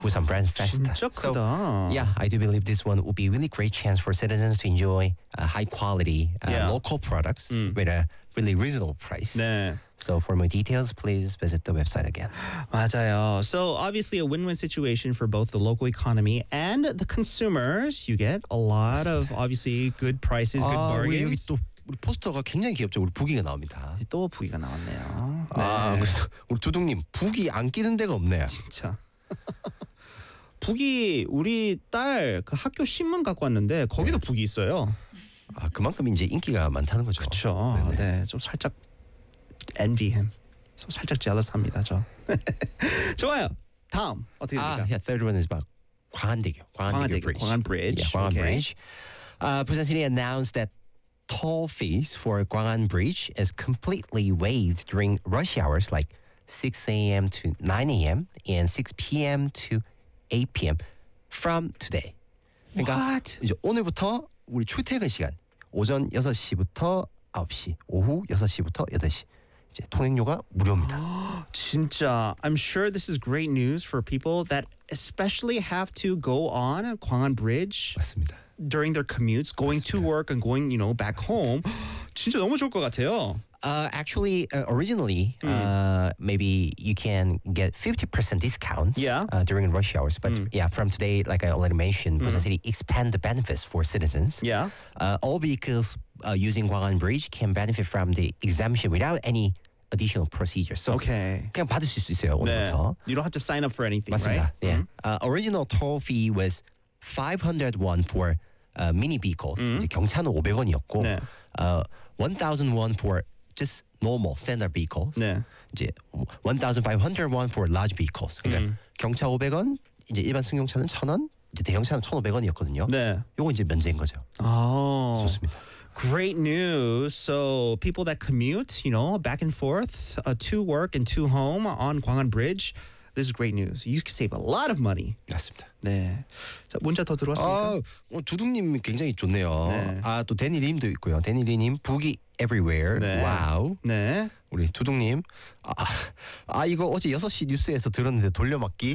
Busan Brand Fest. 진짜 크다. Yeah, I do believe this one will be a really great chance for citizens to enjoy high quality local products with a really reasonable price. 네. So for more details, please visit the website again. 맞아요. So obviously a win-win situation for both the local economy and the consumers. You get a lot of obviously good prices, good 우리 여기 bargains. 또 우리 포스터가 굉장히 귀엽죠. 우리 부기가 나옵니다. 또 부기가 나왔네요. 그래서 우리 두둥님 부기 안 끼는 데가 없네요. 진짜. 북이 우리 딸 그 학교 신문 갖고 왔는데 거기도 북이 있어요. 그만큼 이제 인기가 많다는 거죠. 그렇죠. 네, 좀 살짝 envy him. 살짝 jealous합니다, 저. 좋아요. 다음 어떻게 됩니까? Yeah, third one is about 광안대교 Bridge. 광안 Bridge. Yeah, Gwangan Okay. Bridge. Busan City announced that toll fees for Gwangan Bridge is completely waived during rush hours like 6 a.m. to 9 a.m. and 6 p.m. to 8 p.m. from today. 그러니까 What? 이제 오늘부터 우리 출퇴근 시간 오전 6시부터 9시, 오후 6시부터 8시 이제 통행료가 무료입니다. 진짜, I'm sure this is great news for people that especially have to go on 광안 Bridge 맞습니다. during their commutes, going to work and going, back home. 진짜 너무 좋을 것 같아요. Actually, originally, maybe you can get 50% discount during rush hours. But yeah, from today, like I already mentioned, Busan City expand the benefits for citizens. Yeah. All vehicles using Gwangan Bridge can benefit from the exemption without any additional procedures. So Okay. 그냥 받으실 수 있어요 네. 오늘부터. You don't have to sign up for anything, 맞습니다. right? 네. Original toll fee was 500 won for mini vehicles. 이제 경차는 500원이었고, 네. 1,000 won for just normal standard vehicles. 네. 이제 1,500 won for large vehicles. 그러니까 경차 500원, 이제 일반 승용차는 1,000원, 이제 대형차는 1,500원이었거든요. 네. 요거 이제 면제인 거죠. Oh. 좋습니다. Great news. So people that commute, back and forth to work and to home on Gwangan Bridge, this is great news. You can save a lot of money. 맞습니다. 네. 자, 문자 더 들어왔습니까? 두둥님 굉장히 좋네요. 네. 또 데니리님도 있고요. 데니리님 북이 everywhere. 네. 와우. 네. 우리 두둥님. 이거 어제 6시 뉴스에서 들었는데 돌려막기.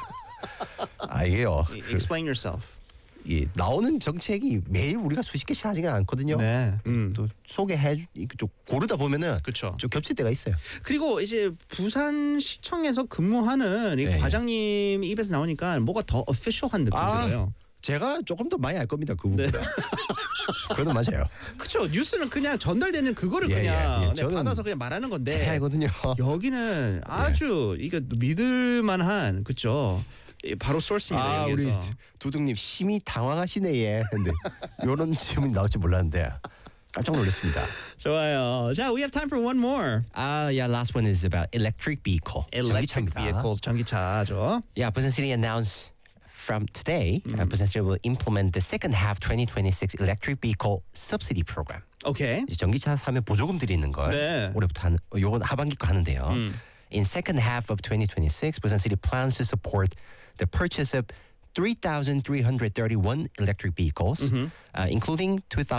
이게요. Explain yourself. 나오는 정책이 매일 우리가 수십 개씩 하지는 않거든요. 네. 또 소개해 좀 고르다 보면은 그렇죠. 좀 겹칠 때가 있어요. 그리고 이제 부산시청에서 근무하는 이 네. 과장님 입에서 나오니까 뭐가 더 official한 느낌이 들어요. 제가 조금 더 많이 알 겁니다. 그분보다. 그건 맞아요. 그렇죠. 뉴스는 그냥 전달되는 그거를 그냥 저는 받아서 그냥 말하는 건데 자세하거든요. 여기는 아주 이거 믿을 만한 그렇죠. 바로 소스입니다. 우리 여기에서. 두둥님 심히 당황하시네 얘. 근데 이런 질문이 나올 줄 몰랐는데 깜짝 놀랐습니다. 좋아요. 자, we have time for one more. Yeah, last one is about electric vehicle. Electric 전기차입니다. vehicles, 전기차죠. Yeah, Busan City announced from today, Busan City will implement the second half 2026 electric vehicle subsidy program. Okay. 이제 전기차 사면 보조금 드리는 걸 네. 올해부터 요건 하반기 거 하는데요. In second half of 2026, Busan City plans to support the purchase of 3,331 electric vehicles, including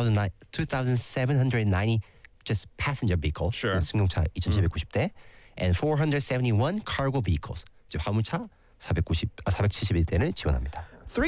2,790 just passenger vehicles, Sure. 승용차 2,790대, and 471 cargo vehicles, 즉 화물차 471대를 지원합니다.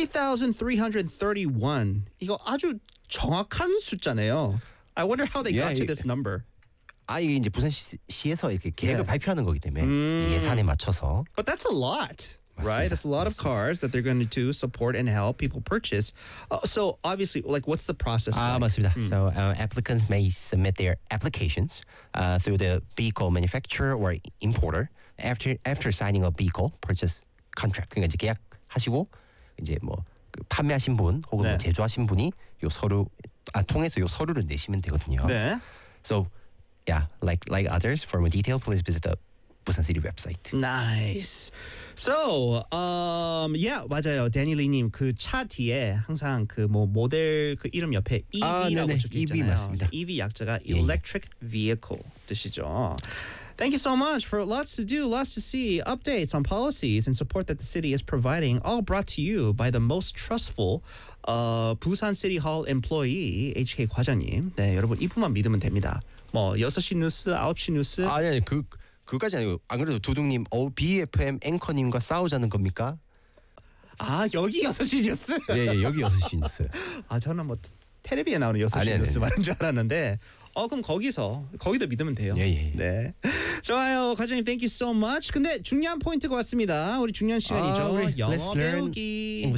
3,331. 이거 아주 정확한 숫자네요. I wonder how they got to this number. 이게 이제 부산시에서 이렇게 계획을 발표하는 거기 때문에 이제 예산에 맞춰서. But that's a lot, right? That's a lot of cars that they're going to support and help people purchase. So obviously, like, what's the process? Like? 맞습니다. So applicants may submit their applications through the vehicle manufacturer or importer after signing a vehicle purchase contract. 그러니까 이제 계약하시고 이제 뭐 판매하신 분 혹은 네. 뭐 제조하신 분이 요 서류 통해서 요 서류를 내시면 되거든요. 네. So yeah, like others, for more detail, please visit the Busan City website. Nice. So, yeah, 맞아요. 데니리님 그 차 뒤에 항상 그 뭐 모델 그 이름 옆에 EV라고 네네. 적혀 EV 있잖아요. 맞습니다. EV 약자가 Electric Vehicle 뜻이죠. Thank you so much for lots to do, lots to see, updates on policies and support that the city is providing, all brought to you by the most trustful 부산 City Hall employee, HK 과장님. 네, 여러분 이분만 믿으면 됩니다. 뭐 6시 뉴스, 9시 뉴스. 아니 그까지 아니고 안 그래도 두둥님 BFM 앵커님과 싸우자는 겁니까? 아, 여기 6시 뉴스. 예, 여기 6시 뉴스. 아, 저는 뭐 텔레비에 나오는 6시 아니, 뉴스 아니. 말인 줄 알았는데 그럼 거기도 믿으면 돼요. 예. 네. 좋아요. 과장님 thank you so much. 근데 중요한 포인트가 왔습니다. 우리 중요한 시간이죠. 우리 영어 let's learn 배우기.